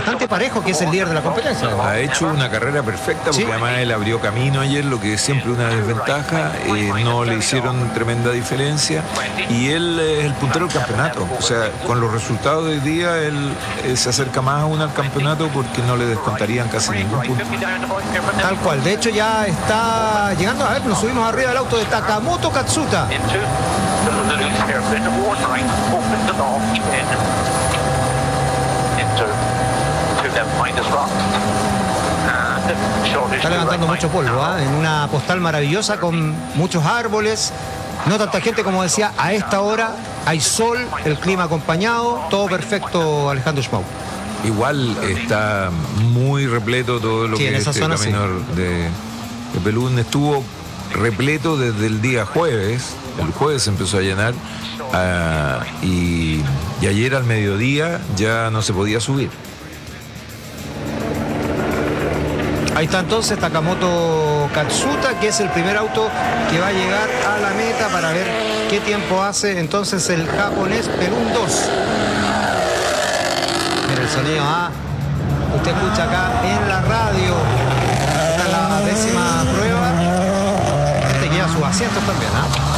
bastante parejo, que es el líder de la competencia. Ha hecho una carrera perfecta porque Sí. además él abrió camino ayer, lo que es siempre una desventaja. No le hicieron tremenda diferencia y él es el puntero del campeonato. O sea, con los resultados de hoy día, él se acerca más aún al campeonato porque no le descontarían casi ningún punto. Tal cual. De hecho, ya está llegando. A ver, nos subimos arriba del auto de Takamoto Katsuta. Está levantando mucho polvo, ¿eh? En una postal maravillosa con muchos árboles, no tanta gente como decía. A esta hora hay sol, el clima acompañado, todo perfecto, Alejandro Schmau. Igual está muy repleto todo lo Sí, que en es esa este zona, camino de Pelún. Estuvo repleto desde el día jueves. El jueves se empezó a llenar y ayer al mediodía ya no se podía subir. Ahí está entonces Takamoto Katsuta, que es el primer auto que va a llegar a la meta para ver qué tiempo hace entonces el japonés Pelún 2. Mira el sonido, usted escucha acá en la radio. Esta es la 10ª prueba. Este lleva sus asientos también,